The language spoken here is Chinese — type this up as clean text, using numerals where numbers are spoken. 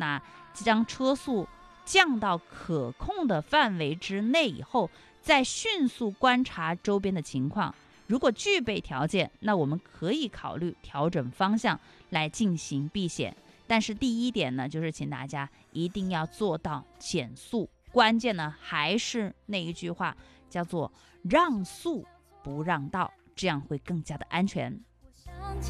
那将车速降到可控的范围之内以后，再迅速观察周边的情况。如果具备条件，那我们可以考虑调整方向来进行避险。但是第一点呢，就是请大家一定要做到减速。关键呢，还是那一句话，叫做让速不让道，这样会更加的安全。